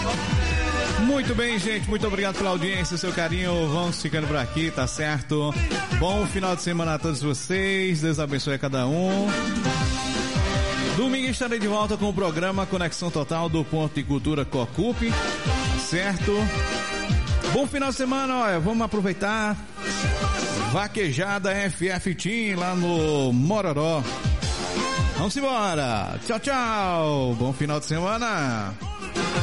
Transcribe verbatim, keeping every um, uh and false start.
Muito bem, gente, muito obrigado pela audiência, seu carinho, vamos ficando por aqui, tá certo? Bom final de semana a todos vocês, Deus abençoe a cada um. Domingo estarei de volta com o programa Conexão Total do Ponto de Cultura Cocupe, certo? Bom final de semana, olha, vamos aproveitar. Vaquejada F F Team lá no Mororó. Vamos embora. Tchau, tchau. Bom final de semana.